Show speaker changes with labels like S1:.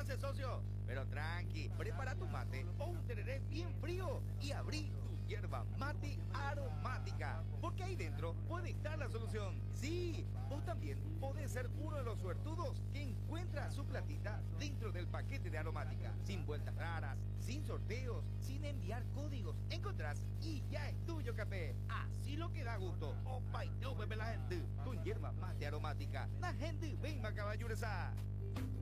S1: hace, socio? Pero tranqui, prepara tu mate o un tereré bien frío y abrí tu hierba mate aromática, porque ahí dentro puede estar la solución. Sí, vos también podés ser uno de los suertudos que encuentra su platita dentro del paquete de aromática, sin vueltas raras, sin sorteos, sin enviar códigos. Encontrás y ya es tuyo café. Así lo que da gusto. Opa, y no bebe la gente con hierba mate aromática. La gente ven a caballuresar.